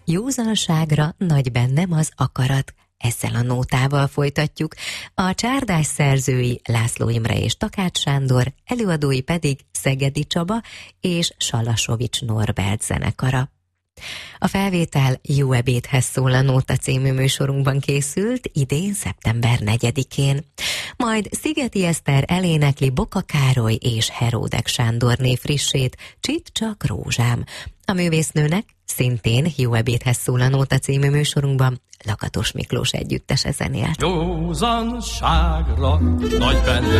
Józanságra nagy bennem az akarat. Ezzel a nótával folytatjuk. A csárdás szerzői László Imre és Takács Sándor, előadói pedig Szegedi Csaba és Salasovics Norbert zenekara. A felvétel Jó ebédhez szól a Nóta című műsorunkban készült idén szeptember 4-én. Majd Szigeti Eszter elénekli Boka Károly és Heródek Sándorné frissét, Csitt csak rózsám. A művésznőnek szintén Jó ebédhez szól a Nóta című műsorunkban Lakatos Miklós együttese zenélt. Józanságra nagy benne